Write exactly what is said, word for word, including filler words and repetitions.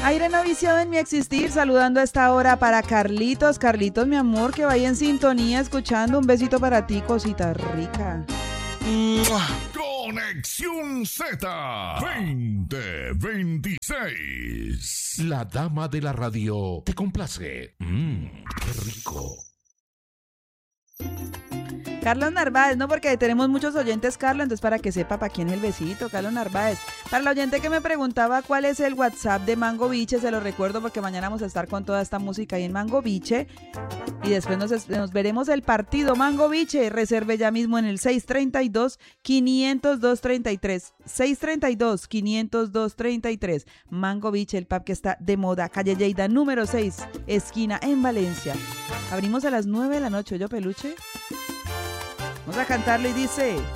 Aire no viciado en mi existir, saludando a esta hora para Carlitos. Carlitos, mi amor, que vaya en sintonía escuchando. Un besito para ti, cosita rica. Conexión Z veinte veintiséis. La dama de la radio te complace. Mmm, qué rico. Carlos Narváez, no, porque tenemos muchos oyentes, Carlos, entonces para que sepa para quién es el besito, Carlos Narváez. Para la oyente que me preguntaba cuál es el WhatsApp de Mango Biche, se lo recuerdo porque mañana vamos a estar con toda esta música ahí en Mango Biche y después nos, nos veremos el partido. Mango Biche, reserve ya mismo en el seis tres dos, cinco cero dos, tres tres, seis tres dos, cinco cero dos, tres tres. Mango Biche, el pub que está de moda, calle Lleida, número seis, esquina en Valencia. Abrimos a las nueve de la noche, ¿yo, peluche? Vamos a cantarlo y dice...